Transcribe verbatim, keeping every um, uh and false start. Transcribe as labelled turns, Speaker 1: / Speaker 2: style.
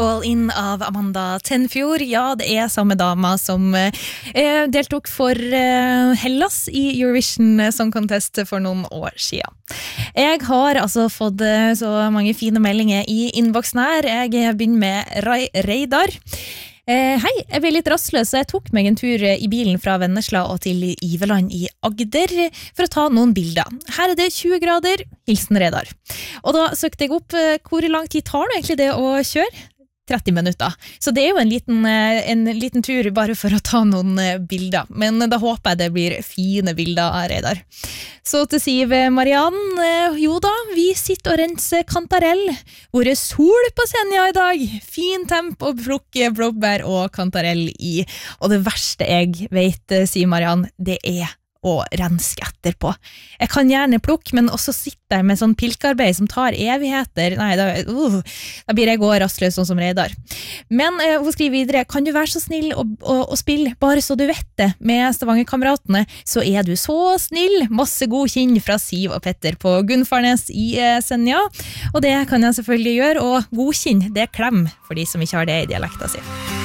Speaker 1: All In av Amanda Tenfjord. Ja, det er samme dama som eh, deltok for eh, Hellas i Eurovision Song Contest for noen år siden. Jeg har altså fått eh, så mange fine meldinger i innboksen her. Jeg begynner med Rai Reidar. Eh, hei, jeg ble litt rastløs, så jeg tok meg en tur i bilen fra Vennesla og til Iveland i Agder for å ta noen bilder. Her er det tjue grader, hilsen Reidar. Og da søkte jeg opp eh, hvor lang tid tar det egentlig det å kjøre? tretti minutter. Så det er jo en liten, en liten tur bare for å ta noen bilder. Men da håper jeg det blir fine bilder av Reidar. Så til Siv Mariann, jo da, vi sitter og renser kantarell. Hvor er sol på Senja i dag? Fin temp å plukke blåbær og kantarell i. Og det verste jeg vet, sier Mariann, det er å renske etterpå. Jeg kan gjerne plukke, men også sitte der med sånn pilkarbeid som tar evigheter. Nei, da, uh, da blir jeg gå rastløs sånn som Reidar. Men uh, hun skriver videre, kan du være så snill å, å, å spille bare så du vet det med Stavanger-kameratene, så er du så snill. Masse god kinn fra Siv og Petter på Gunnfarnes i uh, Senja. Og det kan jeg selvfølgelig gjøre, og god kinn, det er klem for de som ikke har det i dialekta si.